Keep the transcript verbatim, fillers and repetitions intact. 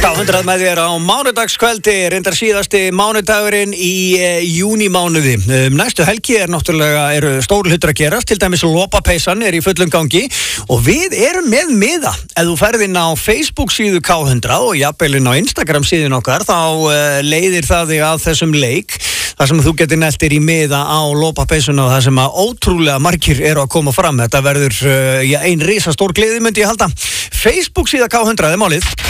hundrað með þér á mánudagskvöldi, reyndar síðasti mánudagurinn í e, júnímánuði. Um, næstu helgi er náttúrulega eru stóru hlutur að gerast, til dæmis lopapeysan er í fullum gangi og við erum með miða. Ef þú ferð inn á Facebook síðu K hundrað og jafnvel inn á Instagram síðun okkar, þá uh, leiðir það þig að þessum leik, þar sem þú getur neltir í miða á lopapeysuna og það sem að ótrúlega margir eru að koma fram. Þetta verður uh, ja, ein risastór gleði myndi ég halda. Facebook síða K hundrað er málið.